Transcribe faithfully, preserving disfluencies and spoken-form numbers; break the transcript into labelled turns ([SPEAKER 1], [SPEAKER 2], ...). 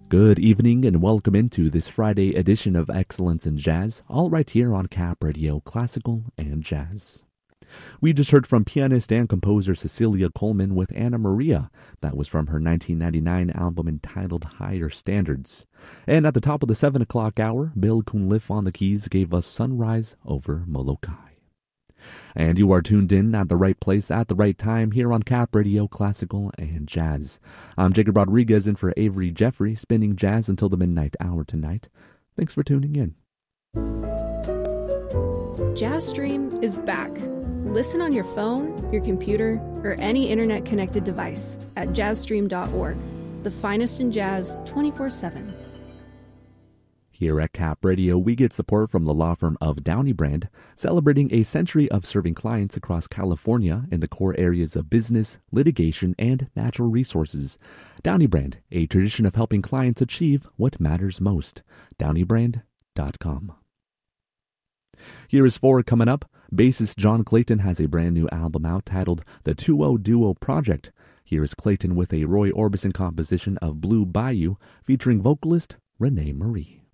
[SPEAKER 1] Good evening and welcome into this Friday edition of Excellence in Jazz, all right here on Cap Radio Classical and Jazz. We just heard from pianist and composer Cecilia Coleman with Anna Maria. That was from her nineteen ninety-nine album entitled Higher Standards. And at the top of the seven o'clock hour, Bill Cunliffe on the keys gave us Sunrise over Molokai. And you are tuned in at the right place at the right time here on Cap Radio Classical and Jazz. I'm Jacob Rodriguez in for Avery Jeffrey, spinning jazz until the midnight hour tonight. Thanks for tuning in.
[SPEAKER 2] JazzStream is back. Listen on your phone, your computer, or any internet-connected device at jazz stream dot org. The finest in jazz twenty-four seven.
[SPEAKER 1] Here at Cap Radio, we get support from the law firm of Downey Brand, celebrating a century of serving clients across California in the core areas of business, litigation, and natural resources. Downey Brand, a tradition of helping clients achieve what matters most. downey brand dot com. Here is four coming up. Bassist John Clayton has a brand new album out titled The two oh Duo Project. Here is Clayton with a Roy Orbison composition of Blue Bayou featuring vocalist Renee Marie.